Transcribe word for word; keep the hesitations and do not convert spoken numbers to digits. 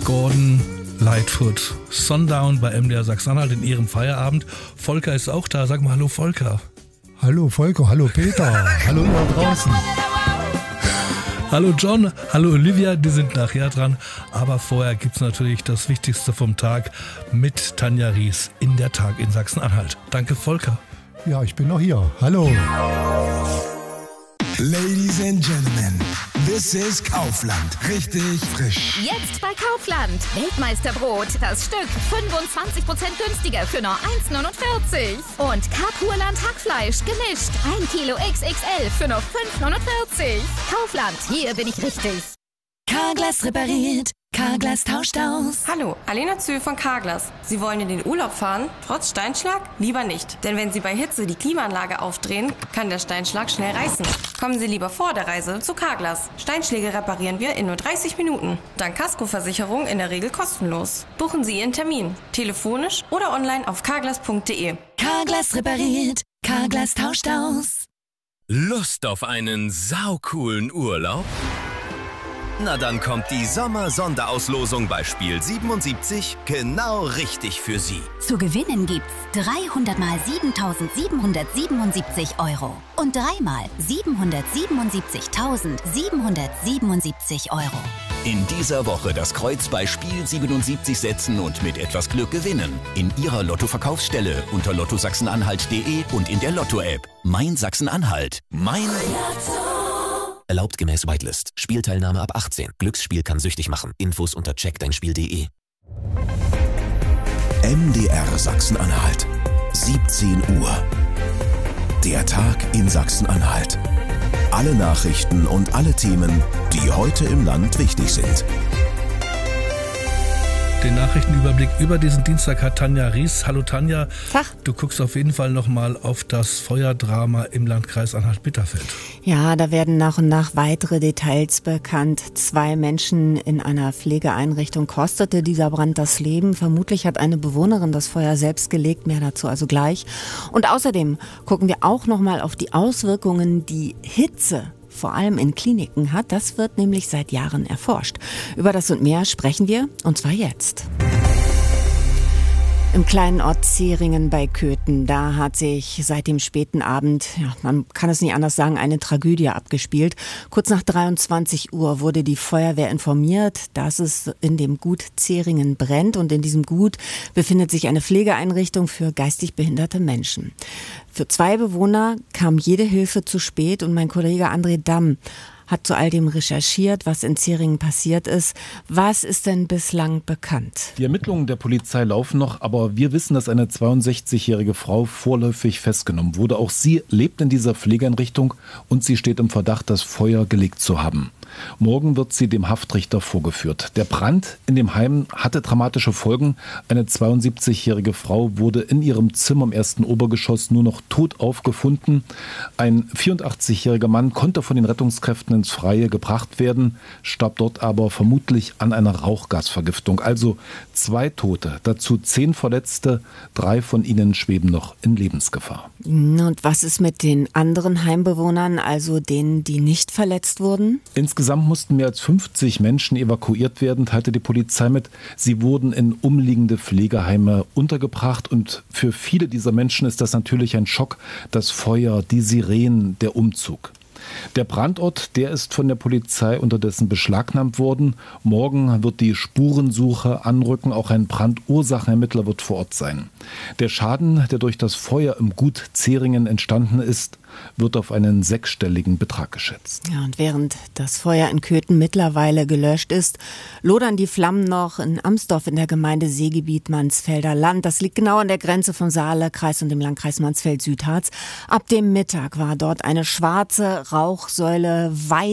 Gordon Lightfoot. Sundown bei M D R Sachsen-Anhalt in ihrem Feierabend. Volker ist auch da. Sag mal hallo Volker. Hallo Volker, hallo Peter, hallo ihr da draußen. Hallo John, hallo Olivia, die sind nachher dran. Aber vorher gibt es natürlich das Wichtigste vom Tag mit Tanja Ries in der Tag in Sachsen-Anhalt. Danke Volker. Ja, ich bin noch hier. Hallo. Ladies and Gentlemen, this is Kaufland. Richtig frisch. Jetzt bei Kaufland. Weltmeisterbrot. Das Stück fünfundzwanzig Prozent günstiger für nur eins neunundvierzig. Und Karpurland Hackfleisch gemischt. ein Kilo X X L für nur fünf neunundvierzig. Kaufland, hier bin ich richtig. Carglass repariert. Carglass tauscht aus. Hallo, Alena Zöhl von Carglass. Sie wollen in den Urlaub fahren? Trotz Steinschlag? Lieber nicht. Denn wenn Sie bei Hitze die Klimaanlage aufdrehen, kann der Steinschlag schnell reißen. Kommen Sie lieber vor der Reise zu Carglass. Steinschläge reparieren wir in nur dreißig Minuten. Dank Kaskoversicherung in der Regel kostenlos. Buchen Sie Ihren Termin. Telefonisch oder online auf carglass punkt de. Carglass repariert. Carglass tauscht aus. Lust auf einen saucoolen Urlaub? Na dann kommt die Sommer-Sonderauslosung bei Spiel siebenundsiebzig genau richtig für Sie. Zu gewinnen gibt's dreihundert mal siebentausendsiebenhundertsiebenundsiebzig Euro und dreimal siebenhundertsiebenundsiebzigtausendsiebenhundertsiebenundsiebzig Euro. In dieser Woche das Kreuz bei Spiel siebenundsiebzig setzen und mit etwas Glück gewinnen. In Ihrer Lotto-Verkaufsstelle unter lotto sachsen-anhalt punkt de und in der Lotto-App. Mein Sachsen-Anhalt. Mein Lotto. Erlaubt gemäß Whitelist. Spielteilnahme ab achtzehn. Glücksspiel kann süchtig machen. Infos unter check dein spiel punkt de. M D R Sachsen-Anhalt. siebzehn Uhr. Der Tag in Sachsen-Anhalt. Alle Nachrichten und alle Themen, die heute im Land wichtig sind. Den Nachrichtenüberblick über diesen Dienstag hat Tanja Ries. Hallo Tanja. Tag. Du guckst auf jeden Fall nochmal auf das Feuerdrama im Landkreis Anhalt-Bitterfeld. Ja, da werden nach und nach weitere Details bekannt. Zwei Menschen in einer Pflegeeinrichtung kostete dieser Brand das Leben. Vermutlich hat eine Bewohnerin das Feuer selbst gelegt. Mehr dazu also gleich. Und außerdem gucken wir auch nochmal auf die Auswirkungen, die Hitze vor allem in Kliniken hat. Das wird nämlich seit Jahren erforscht. Über das und mehr sprechen wir, und zwar jetzt. Im kleinen Ort Zeringen bei Köthen, da hat sich seit dem späten Abend, ja, man kann es nicht anders sagen, eine Tragödie abgespielt. Kurz nach dreiundzwanzig Uhr wurde die Feuerwehr informiert, dass es in dem Gut Zeringen brennt, und in diesem Gut befindet sich eine Pflegeeinrichtung für geistig behinderte Menschen. Für zwei Bewohner kam jede Hilfe zu spät, und mein Kollege André Damm hat zu all dem recherchiert, was in Zeringen passiert ist. Was ist denn bislang bekannt? Die Ermittlungen der Polizei laufen noch, aber wir wissen, dass eine zweiundsechzigjährige Frau vorläufig festgenommen wurde. Auch sie lebt in dieser Pflegeeinrichtung und sie steht im Verdacht, das Feuer gelegt zu haben. Morgen wird sie dem Haftrichter vorgeführt. Der Brand in dem Heim hatte dramatische Folgen. Eine zweiundsiebzigjährige Frau wurde in ihrem Zimmer im ersten Obergeschoss nur noch tot aufgefunden. Ein vierundachtzigjähriger Mann konnte von den Rettungskräften ins Freie gebracht werden, starb dort aber vermutlich an einer Rauchgasvergiftung. Also zwei Tote, dazu zehn Verletzte, drei von ihnen schweben noch in Lebensgefahr. Und was ist mit den anderen Heimbewohnern, also denen, die nicht verletzt wurden? Insgesamt mussten mehr als fünfzig Menschen evakuiert werden, teilte die Polizei mit. Sie wurden in umliegende Pflegeheime untergebracht, und für viele dieser Menschen ist das natürlich ein Schock. Das Feuer, die Sirenen, der Umzug. Der Brandort, der ist von der Polizei unterdessen beschlagnahmt worden. Morgen wird die Spurensuche anrücken. Auch ein Brandursachenermittler wird vor Ort sein. Der Schaden, der durch das Feuer im Gut Zeringen entstanden ist, wird auf einen sechsstelligen Betrag geschätzt. Ja, und während das Feuer in Köthen mittlerweile gelöscht ist, lodern die Flammen noch in Amsdorf in der Gemeinde Seegebiet Mansfelder Land. Das liegt genau an der Grenze vom Saale-Kreis und dem Landkreis Mansfeld-Südharz. Ab dem Mittag war dort eine schwarze Rauchsäule weit